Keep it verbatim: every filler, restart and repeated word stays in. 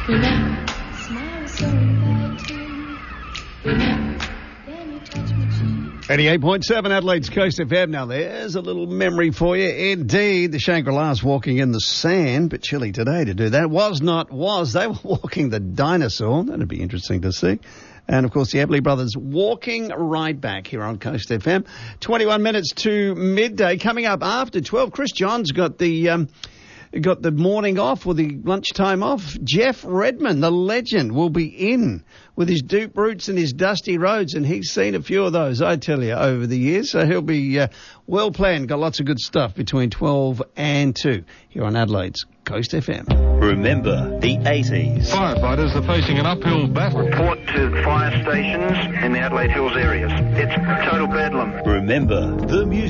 Remember, smile so inviting. Remember, then you touch my cheek. eighty-eight point seven Adelaide's Coast F M. Now, there's a little memory for you. Indeed, the Shangri-La's walking in the sand. Bit chilly today to do that. Was not was. They were walking the dinosaur. That'd be interesting to see. And, of course, the Abley Brothers walking right back here on Coast F M. twenty-one minutes to midday. Coming up after twelve, Chris John's got the... Um, Got the morning off or the lunchtime off. Jeff Redman, the legend, will be in with his deep roots and his dusty roads, and he's seen a few of those, I tell you, over the years. So he'll be uh, well planned. Got lots of good stuff between twelve and two here on Adelaide's Coast F M. Remember the eighties. Firefighters are facing an uphill battle. Report to fire stations in the Adelaide Hills areas. It's total bedlam. Remember the music.